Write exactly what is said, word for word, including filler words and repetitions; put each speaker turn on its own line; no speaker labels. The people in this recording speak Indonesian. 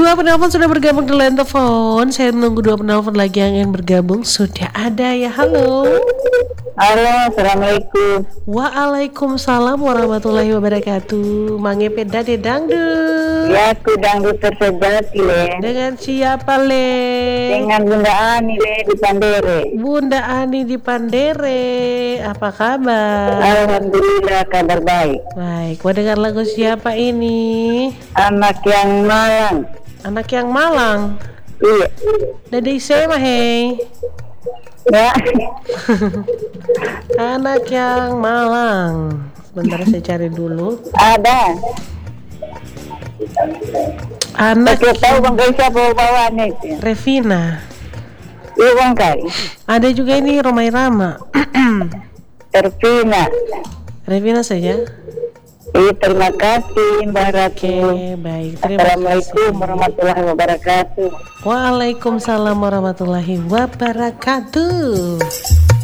Dua penelpon sudah bergabung di line telepon. Saya menunggu dua penelpon lagi yang ingin bergabung. Sudah ada ya, halo.
Halo, assalamualaikum.
Waalaikumsalam warahmatullahi wabarakatuh. Mange peda de dangdut.
Ya, aku dangdut tersejati, Le.
Dengan siapa, Le?
Dengan Bunda Ani, Le, di Pandere.
Bunda Ani di Pandere. Apa kabar?
Alhamdulillah, kabar baik.
Baik, mau dengar lagu siapa ini?
Anak yang Malang.
Anak yang Malang.
Iya.
Dari saya hei.
Ya.
Anak yang Malang. Sebentar saya cari dulu.
Ada.
Anak
Saya tahu Bang Kai siapa bawaan itu.
Revina.
Iya Bang Kai.
Ada juga ini Romai Rama.
Terpina.
Revina saja.
Iya, terima kasih Mbak Ratu.
Oke, baik. Terima
Assalamualaikum
kasih.
warahmatullahi wabarakatuh.
Waalaikumsalam warahmatullahi wabarakatuh.